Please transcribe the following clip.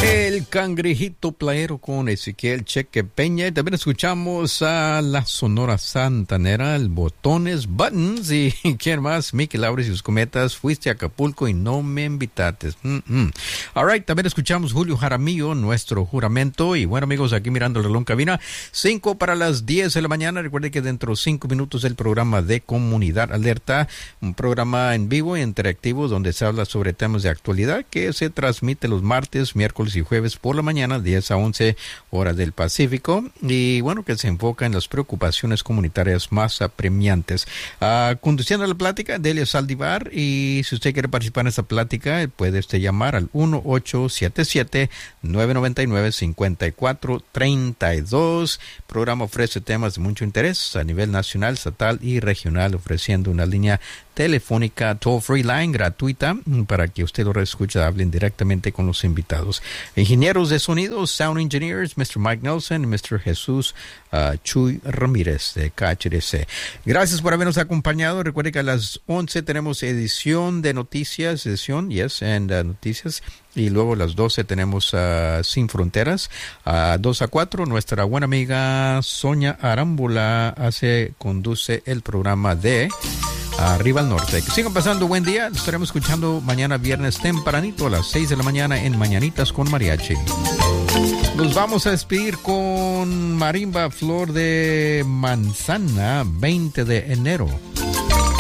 El cangrejito playero con Ezequiel Cheque Peña. Y también escuchamos a la Sonora Santanera, el Botones, Buttons y ¿quién más? Mickey Laures y sus cometas. Fuiste a Acapulco y no me invitaste. All right, también escuchamos Julio Jaramillo, Nuestro Juramento. Y bueno, amigos, aquí mirando el reloj en cabina, 5 para las 10 de la mañana. Recuerden que dentro de 5 minutos el programa de Comunidad Alerta, un programa en vivo e interactivo donde se habla sobre temas de actualidad que se transmite los martes, miércoles y jueves por la mañana, 10 a 11 horas del Pacífico, y bueno, que se enfoca en las preocupaciones comunitarias más apremiantes. Conduciendo la plática, Delia Saldivar, y si usted quiere participar en esta plática, puede llamar al 1-877-999-5432. El programa ofrece temas de mucho interés a nivel nacional, estatal y regional, ofreciendo una línea telefónica toll-free line gratuita para que usted lo escuche, hablen directamente con los invitados. Ingenieros de sonido, Sound Engineers, Mr. Mike Nelson y Mr. Jesús Chuy Ramírez de KHDC. Gracias por habernos acompañado. Recuerde que a las 11 tenemos edición de noticias, noticias. Y luego a las 12 tenemos Sin Fronteras. 2 a 4, nuestra buena amiga Sonia Arámbula conduce el programa de Arriba al Norte. Que sigan pasando buen día. Estaremos escuchando mañana viernes tempranito a las 6 de la mañana en Mañanitas con Mariachi. Nos vamos a despedir con Marimba Flor de Manzana, 20 de enero.